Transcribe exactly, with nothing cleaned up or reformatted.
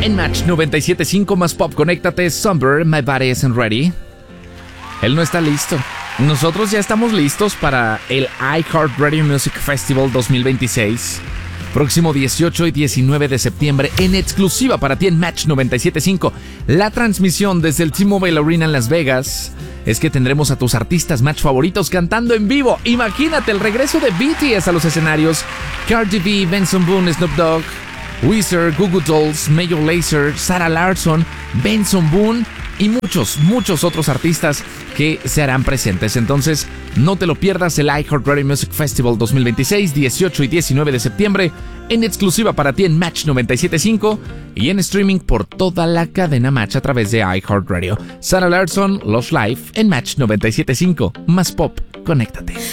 En Match noventa y siete punto cinco más pop, conéctate. Somber, My Body Isn't Ready. Él no está listo. Nosotros ya estamos listos para el iHeartRadio Music Festival dos mil veintiséis. Próximo dieciocho y diecinueve de septiembre, en exclusiva para ti en Match noventa y siete punto cinco. La transmisión desde el T-Mobile Arena en Las Vegas es que tendremos a tus artistas Match favoritos cantando en vivo. Imagínate el regreso de B T S a los escenarios. Cardi B, Benson Boone, Snoop Dogg, Weezer, Goo Goo Dolls, Major Lazer, Sarah Larsson, Benson Boone y muchos, muchos otros artistas que se harán presentes. Entonces, no te lo pierdas, el iHeartRadio Music Festival dos mil veintiséis, dieciocho y diecinueve de septiembre, en exclusiva para ti en Match noventa y siete punto cinco y en streaming por toda la cadena Match a través de iHeartRadio. Sarah Larsson, Lost Life, en Match noventa y siete punto cinco. Más pop, conéctate.